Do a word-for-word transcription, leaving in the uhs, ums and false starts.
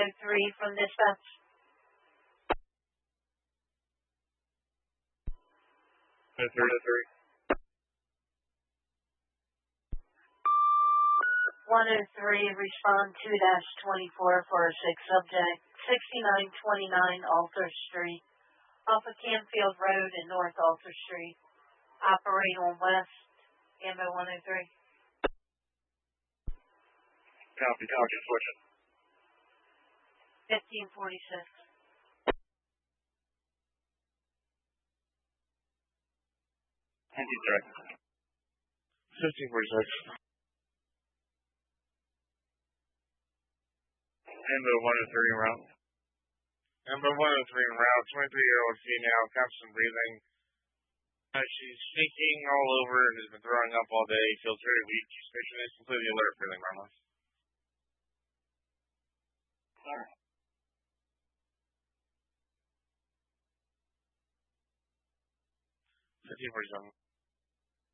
oh three from dispatch. oh three oh three. one oh three, respond two dash twenty-four for a six subject, sixty-nine twenty-nine Alter Street, off of Canfield Road and North Alter Street. Operate on West, Ambo one oh three. Copy, copy, switching. fifteen forty-six. Thank you, sir. fifteen forty-six. Ambo one oh three en route. Ambo one oh three en route, twenty-three-year-old female, constant breathing. Uh, she's shaking all over and has been throwing up all day, feels very weak. Patient is completely alert, feeling normal. fifteen forty-seven.